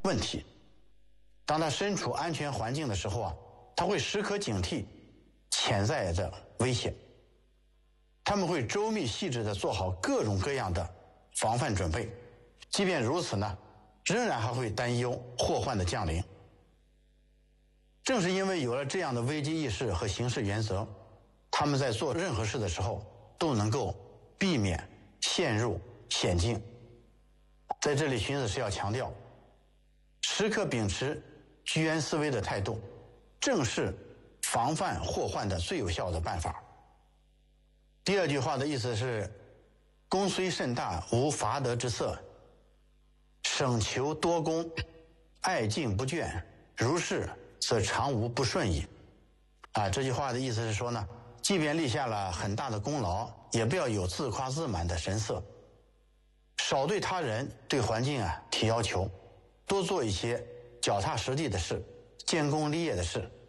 问题。当他身处安全环境的时候啊，他会时刻警惕潜在的危险。他们会周密细致地做好各种各样的防范准备，即便如此呢，仍然还会担忧祸患的降临。正是因为有了这样的危机意识和行事原则，他们在做任何事的时候都能够避免陷入险境。在这里，荀子是要强调，时刻秉持居安思危的态度，正是防范祸患的最有效的办法。第二句话的意思是，功虽甚大，无伐得之色，省求多功，爱敬不倦，如是则常无不顺矣。这句话的意思是说呢，即便立下了很大的功劳，也不要有自夸自满的神色，少对他人对环境提要求，多做一些脚踏实地的事，建功立业的事。